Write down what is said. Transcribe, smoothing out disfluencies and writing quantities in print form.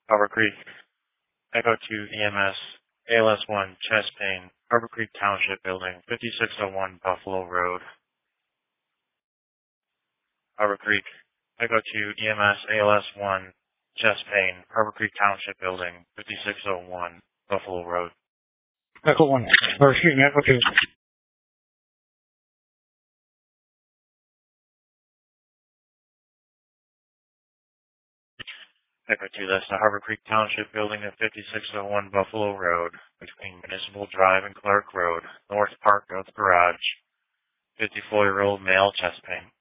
Harbor Creek, Echo 2 EMS, ALS 1, chest pain, Harbor Creek Township Building, 5601 Buffalo Road. Harbor Creek, Echo 2 EMS, ALS 1, chest pain, Harbor Creek Township Building, 5601 Buffalo Road. Echo 1, or excuse me, Echo 2. Echo 2, that's the Harbor Creek Township Building at 5601 Buffalo Road, between Municipal Drive and Clark Road, North Park North Garage. 54-year-old male, chest pain.